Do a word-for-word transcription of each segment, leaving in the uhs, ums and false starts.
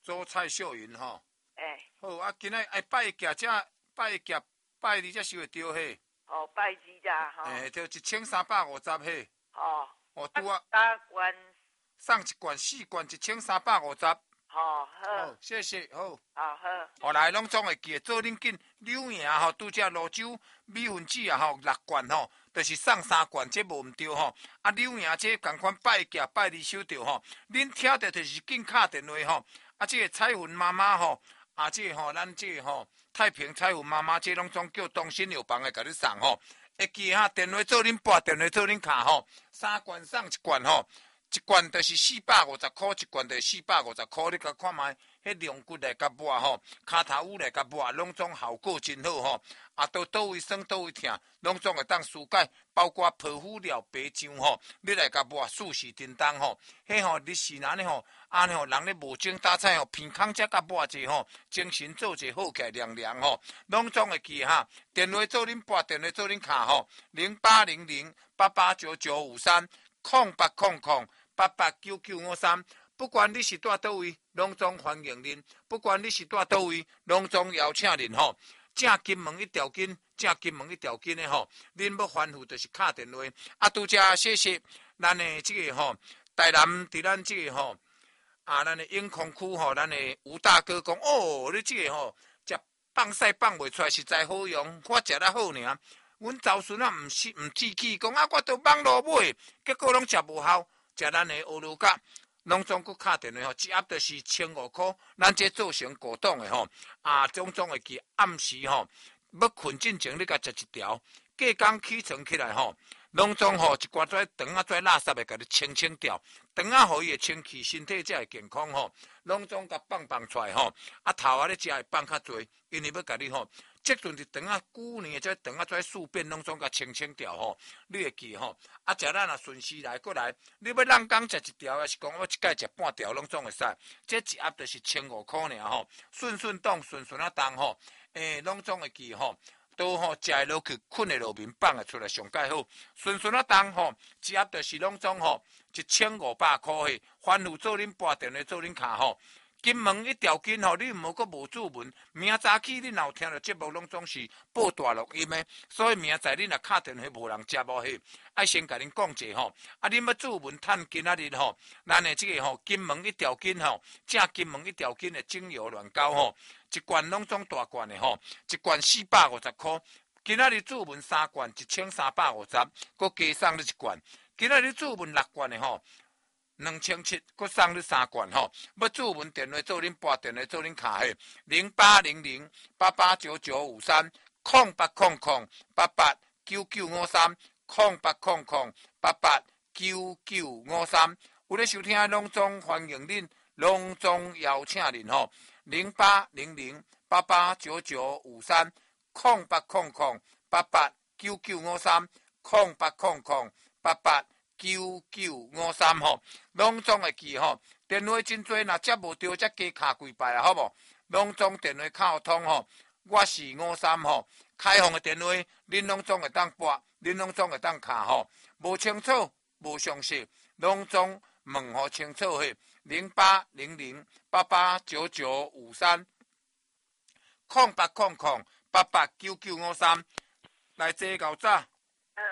周蔡秀云吼。 哎。 好啊，今仔爱拜夹只拜夹拜二才收会着嘿。 哦，拜二咋吼？ 诶，着一千三百五十嘿。 哦。 哦，拄啊。 三罐。 送一罐四罐一千三百五十。 好，好， 谢谢，好， 好好， 后来拢总会记，做恁紧。柳营吼，拄只泸州米粉子啊吼，六罐吼，就是送三罐，这无毋对吼。啊，柳营这共款拜夹拜二收着吼，恁听着就是紧敲电话吼。啊，这个彩云妈妈吼，啊，这个吼，咱这个吼，太平彩云妈妈，这拢总叫东新药房来甲你送吼。会记哈，电话做恁拨，电话做恁卡吼，三罐送一罐吼。一罐就是四百五十块，一罐就是四百五十块。你甲看卖，迄龙骨来甲抹吼，骹头污来甲抹，拢总效果真好吼。啊，到倒位酸倒位疼，拢总会当疏解，包括皮肤疗白浆吼，你来甲抹，舒适叮当吼。迄吼，你是安尼吼，安尼吼，人咧无精打采吼，鼻孔才甲抹者吼，精神做者好起来凉凉吼，拢总会记哈。电话做恁拨，电话做恁卡吼，零八零零八八九九五三空八空空。八八九九五三，不管你是住倒位，拢总欢迎恁；不管你是住倒位，拢总邀请恁吼。正金门一条筋，正金门一条筋的吼。恁要吩咐就是敲电话。啊，拄则谢谢咱的这个吼，台南伫咱这个吼啊，咱的永康区吼，咱的吴大哥讲哦，你这个吼，食放屎放袂出来，实在好用，我食得好尔。阮早孙啊，毋是毋志气，讲啊，我都网络买，结果拢食无效。食咱的乌鲁甲，拢总搁敲电话吼，一盒就是千五块，咱这做成果冻的吼，啊，种种会记暗时吼，要困之前你甲食一条，隔工起床起来吼，拢总吼一罐仔肠啊仔垃圾会甲你清清掉，肠啊互伊会清气，身体才会健康吼，拢总甲放放出来吼，啊头啊咧食会放较侪，因为要甲你吼。即阵是肠啊，久年即肠啊，即宿便拢总甲清清掉吼，你会记吼。啊，食咱若顺时来过来，你要人工食一条，还是讲我一摆食半条，拢总会使。这一盒就是千五块尔吼，顺顺当顺顺啊当吼，诶，拢总会记吼。都吼食会落去，困会落面，放会出来上介好。顺顺啊当吼，一盒就是拢总吼一千五百块嘿。吩咐做恁拨电话做恁卡吼。金门一条筋吼，你毋好阁无注文。明早起你若有听到节目，拢总是报大录音的，所以明仔日若敲电话无人接无嘿，爱先甲恁讲者吼。啊，恁要注文趁今仔日吼，咱的这个吼金门一条筋吼，正金门一条筋的精油软膏吼，一罐拢总大罐的吼，一罐四百五十块。今仔日注文三罐，一千三百五十，阁加送你一罐。今仔日注文六罐的吼。两千七，佮送你三罐吼。要注文电话做恁拨电话做恁卡嘿，零八零零八八九九五三空八空空八八九九五三空八空空八八九九五三。有咧收听的拢总欢迎恁，拢总邀请恁吼。零八零零八八九九五三空八空空八八九九五三空八空空八八。九九五三吼，拢总会记吼。电话真多，若接无到，则加卡几摆啊，好无？拢总电话敲通吼。我是五三吼，开放的电话，恁拢总会当拨，恁拢总会当卡吼。无清楚、无详细，拢总问互清楚嘿。零八零零八八九九五三空八空空八八九九五三，来坐到早。 嗯，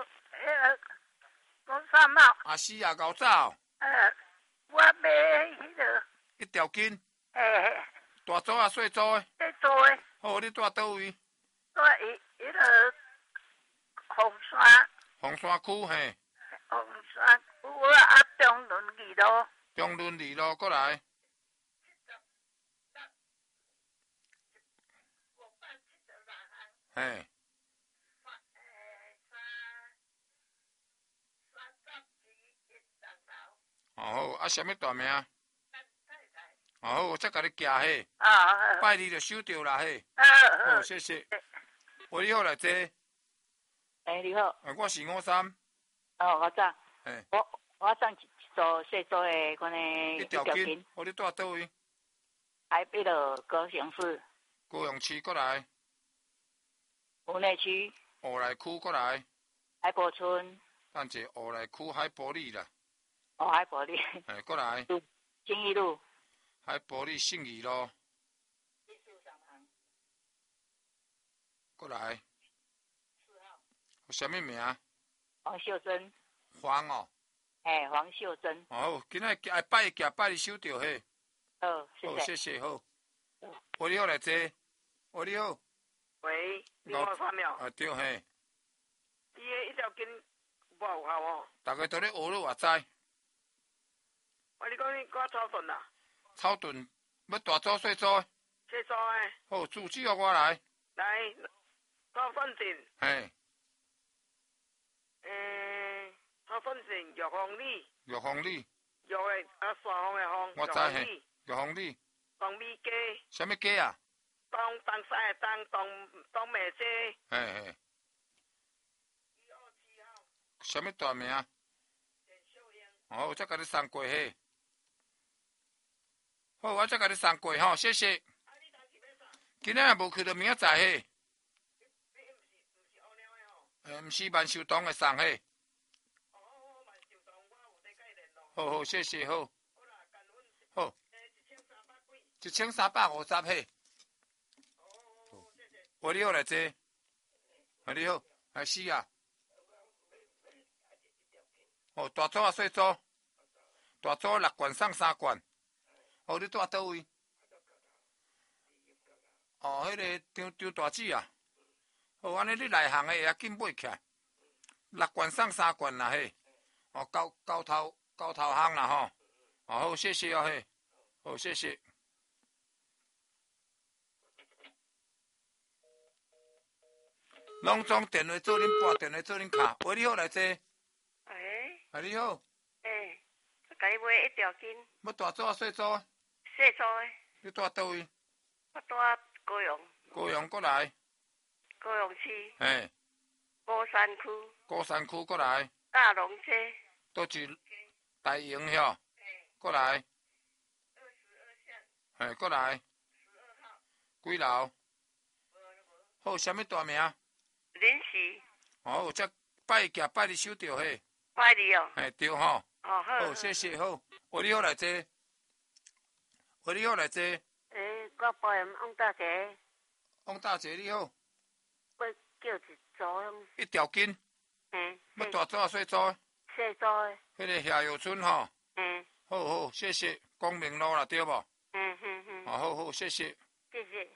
讲啥嘛？ 啊是啊，搞早。 呃，我买迄个一条筋。 诶。 大组啊，细组诶。 细组诶。 好，你住倒位？ 住迄迄个红山。 红山区嘿。 红山区啊，中仑二路。 中仑二路过来。嘿。好，啊，什么大名？好，我再甲你寄嘿。 啊。 拜二就收到啦嘿。 啊。 好，谢谢。喂，你好来坐。 诶，你好。 我是五三。 哦，我知。 嘿。 我我送一组细组诶，款诶一条筋。好，你住倒位？ 台北的高雄市。 高雄市过来。 湖内区。 湖内区过来。 海博村。 等者湖内区海博里啦。 哦，海博里。 哎，过来。 金义路。 海玻璃信义咯。过来。有啥物名？ 黄秀珍。 黄哦。 哎，黄秀珍。 哦，今仔爱拜行拜你收着嘿。 哦，谢谢。 好，谢谢好。喂，你好来坐。喂，你好。 喂，你我三秒。 啊对嘿。 伊个一条筋无有效哦。 大家都咧学了，我知。 我你讲你我草屯啦。 草屯要大组细组？ 细组诶。 好，主旨互我来。 来，草屯镇。 嘿。 诶，草屯镇玉凤里。 玉凤里。 玉诶啊，山峰诶峰。 我知嘿。玉凤里。 东美街。 啥物街啊？ 东东西诶东东东美街。 嘿嘿。啥物大名？哦，我才甲你送过嘿。好，我才甲你送过吼，谢谢。今仔无去到明仔载嘿。诶，毋是万寿堂会送嘿。好好，谢谢好。好。一千三百五十嘿。喂，你好来坐。喂，你好，哎是啊。哦，大组啊，小组，大组六罐送三罐。哦，你住倒位？哦，迄、那个张张大姊啊。好，安尼你内行的会要紧买起来。六罐送三罐啦嘿。哦，交交头交头行啦吼。哦，好，谢谢哦嘿。好，谢谢。拢总电话做恁拨，电话做恁卡。喂，你好来坐。 喂。 啊，你好。 诶，甲你买一条筋。 要大组啊，小组？ 细组诶。 你住倒位？ 我住高雄。 高雄过来。 高雄市。 嘿。 高山区。 高山区过来。 大龙街。 倒一大营遐。过来。 二十二巷。 嘿，过来。 十二号。 几楼？好，啥物大名？ 林时。 哦，这拜行拜你收着嘿。 拜你哦。 嘿，对吼。 哦好。 好，谢谢好。喂，你好来坐。喂，你好来坐。 诶，我保险王大姐。 王大姐你好。 我叫一组。 一条筋。 嗯。 要大组啊，小组？ 细组诶。 迄个夏油村吼。 嗯。 好好，谢谢。光明路啦，对无？ 嗯嗯嗯。 哦，好好，谢谢。 谢谢。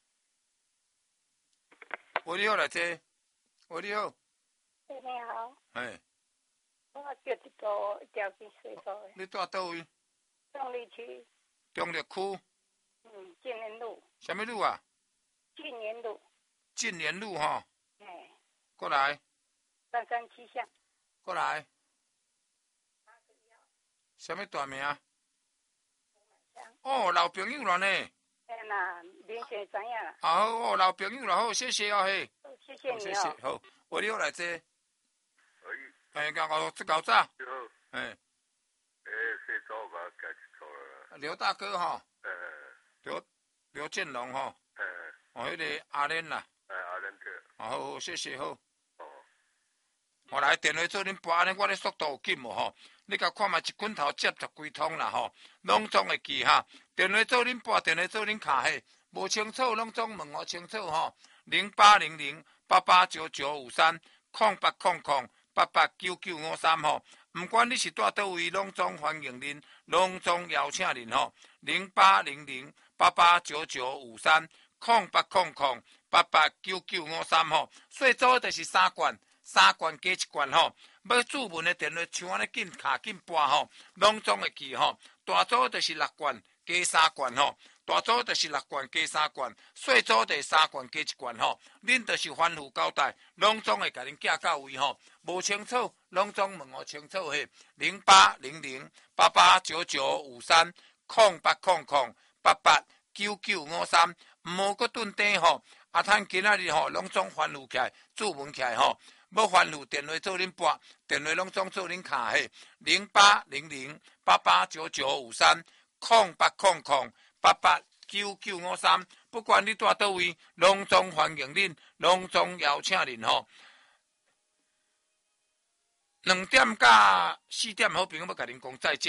喂，你好来坐。喂，你好。 你好。 嘿。 我叫一组一条筋细组诶。 你住倒位？ 中立区。 中立区。 嗯，建联路。 啥物路啊？ 建联路。 建联路吼。 哎。 过来。 三三七巷。 过来。啥物大名？哦，老朋友了呢。 哎那明显知影啦。 好哦，老朋友了，好，谢谢哦嘿。 谢谢你哦。 谢谢，好，喂，你好来坐。 可以。 哎，刚好这搞早。 你好。 哎。 哎，细组我改一组了。 刘大哥吼。 哎。 刘刘建龙吼。 哎。 哦，迄个阿莲啦。 哎，阿莲对。 好好，谢谢好。 哦。 我来电话做恁拨，安尼我咧速度有紧无吼？你甲看觅一捆头接十几通啦吼，拢总会记哈。电话做恁拨，电话做恁卡嘿，无清楚拢总问我清楚吼。零八零零八八九九五三空八空空八八九九五三吼。毋管你是住倒位，拢总欢迎恁，拢总邀请恁吼。零八零零八八九九五三空八空空八八九九五三吼。细组就是三罐。三罐加一罐吼，要注文的电话像安尼紧卡紧拨吼，拢总会记吼。大组就是六罐加三罐吼，大组就是六罐加三罐，细组就是三罐加一罐吼。恁就是吩咐交代，拢总会甲恁寄到位吼。无清楚，拢总问我清楚嘿。零八零零八八九九五三空八空空八八九九五三，毋好搁顿底吼。阿摊今仔日吼，拢总吩咐起来，注文起来吼。要吩咐电话做恁拨，电话拢总做恁卡嘿，零八零零八八九九五三空八空空八八九九五三，不管你住倒位，拢总欢迎恁，拢总邀请恁吼。两点到四点，好朋友要甲恁讲再见咯。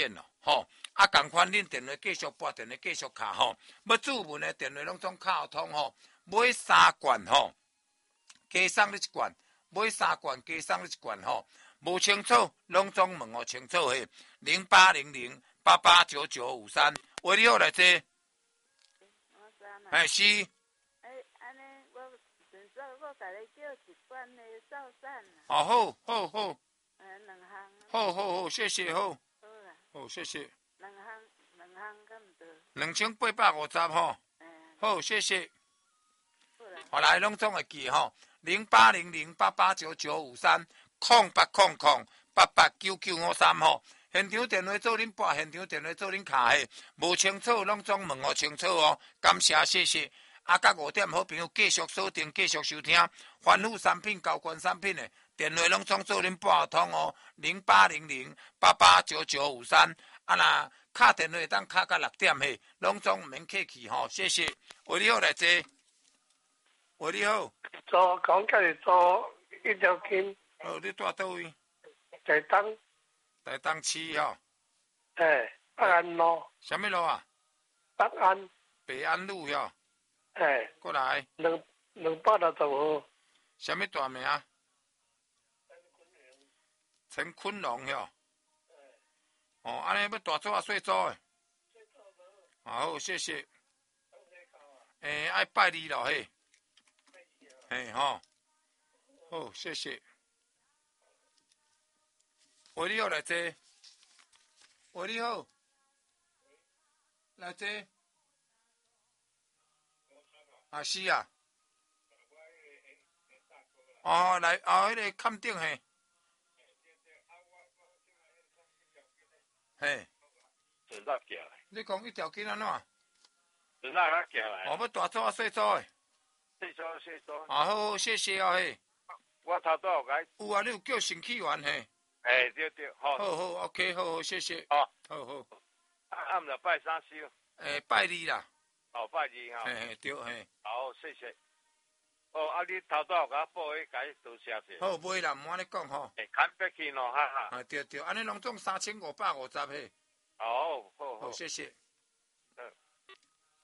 吼，啊，共款恁电话继续拨电话继续卡吼，要注文的电话拢总卡通吼，买三罐吼，加送你一罐，买三罐加送你一罐吼，无清楚拢总问我清楚嘿，零八零零八八九九五三，为你好来坐， 我知啦。 哎是， 哎，安尼我顺早我甲你叫一罐的皂散啦。 哦好好好， 呃，两项。 好好好，谢谢好， 好啦。 好谢谢， 两项两项敢毋对？ 两千八百五十吼， 嗯。 好谢谢。 好啦。 后来拢总会记吼，零八零零八八九九五三，空八空空八八九九五三吼。现场电话做恁拨，现场电话做恁卡嘿，无清楚拢总问我清楚哦。感谢谢谢。啊，甲五点好朋友继续锁定，继续收听环富产品、高官产品的电话拢总做恁拨通哦，零八零零八八九九五三。啊，若卡电话当卡到六点嘿，拢总毋免客气吼，谢谢。为你好来坐。喂，你好。 做讲家己做一条筋。 哦，你住倒位？ 台东。 台东市吼。 诶，北安路。 什么路啊？ 北安。 北安路哟。 诶。 过来。 两两百六十号。 什么大名啊？陈坤龙哟。哦，安尼要大组啊，细组诶。好，谢谢。诶，爱拜你咯嘿。嘿吼，好，谢谢。喂，你好，来坐。喂，你好，来坐。啊，是啊。哦，来，哦，迄个坎顶嘿。嘿。 顺哪行来？ 你讲一条筋安怎？ 顺哪较行来？ 哦，要大组啊，细组诶。 细组细组。 啊，好好，谢谢哦嘿。 我头拄有甲。 有啊，你有叫新起源嘿。 诶，对对，好。 好好 ，OK，好好，谢谢。 好， 好好。 啊，暗着拜三收。 诶，拜二啦。 哦，拜二哈。 嘿嘿，对嘿。 好，谢谢。哦，啊，你头拄有甲报迄个多谢谢。 好，袂啦，唔安尼讲吼。 诶，看别去咯，哈哈。 啊，对对，安尼拢总三千五百五十嘿。 好，好好。 好，谢谢。